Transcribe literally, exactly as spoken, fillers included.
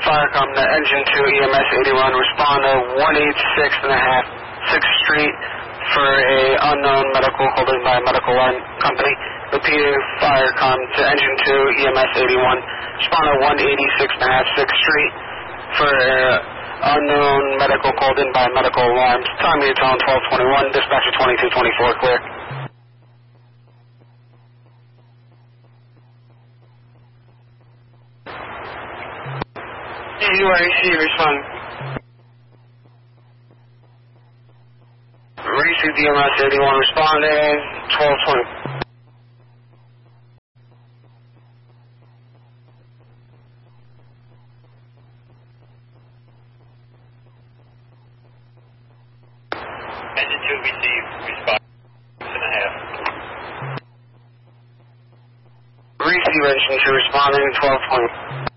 Firecom to Engine two E M S eighty-one, respond to one eighty-six and a half sixth Street for a unknown medical called in by a medical line company. Repeating Firecom to Engine two E M S eighty-one, respond to one eighty-six and a half sixth Street for a unknown medical called in by medical alarms. Time you're telling twelve twenty-one, dispatcher twenty-two twenty-four, clear. U R E C, respond. Receive D M S eighty-one, responding, twelve twenty. Engine two receive, respond, six and a half. Receive engine two, responding, twelve twenty.